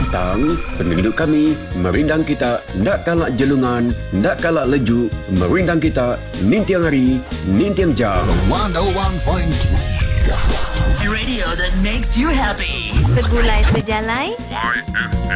tentang penduduk kami merindang kita, ndak kalak jelungan, ndak kalak lejuk, merindang kita nintiang hari, nintiang jam. 101.3 Radio that makes you happy. Segulai sejalai. YFM.